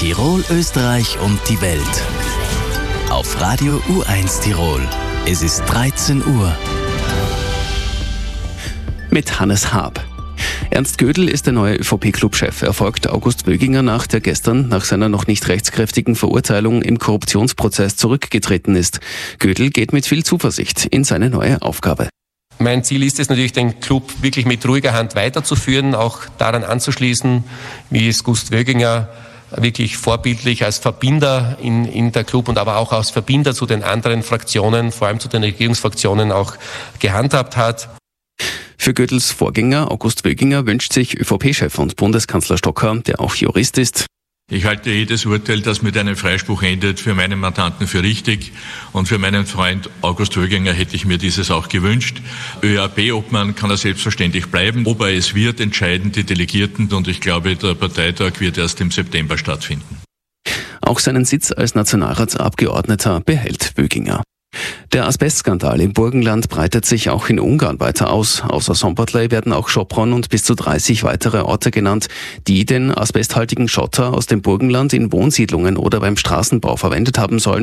Tirol, Österreich und die Welt. Auf Radio U1 Tirol. Es ist 13 Uhr. Mit Hannes Haab. Ernst Gödel ist der neue ÖVP-Clubchef. Er folgt August Wöginger nach, der gestern nach seiner noch nicht rechtskräftigen Verurteilung im Korruptionsprozess zurückgetreten ist. Gödel geht mit viel Zuversicht in seine neue Aufgabe. Mein Ziel ist es natürlich, den Club wirklich mit ruhiger Hand weiterzuführen, auch daran anzuschließen, wie es Gust Wöginger wirklich vorbildlich als Verbinder in der Club und aber auch als Verbinder zu den anderen Fraktionen, vor allem zu den Regierungsfraktionen auch gehandhabt hat. Für Gödels Vorgänger August Wöginger wünscht sich ÖVP-Chef und Bundeskanzler Stocker, der auch Jurist ist: Ich halte jedes Urteil, das mit einem Freispruch endet, für meinen Mandanten für richtig. Und für meinen Freund August Wöginger hätte ich mir dieses auch gewünscht. ÖAP-Obmann kann er selbstverständlich bleiben. Ob er es wird, entscheiden die Delegierten. Und ich glaube, der Parteitag wird erst im September stattfinden. Auch seinen Sitz als Nationalratsabgeordneter behält Wöginger. Der Asbestskandal im Burgenland breitet sich auch in Ungarn weiter aus. Außer Szombathely werden auch Sopron und bis zu 30 weitere Orte genannt, die den asbesthaltigen Schotter aus dem Burgenland in Wohnsiedlungen oder beim Straßenbau verwendet haben sollen.